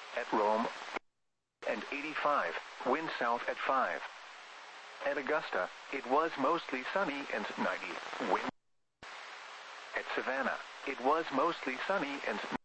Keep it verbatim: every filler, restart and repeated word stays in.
At Rome and eighty-five, wind south at five. At Augusta, it was mostly sunny and ninety, wind. At Savannah, it was mostly sunny and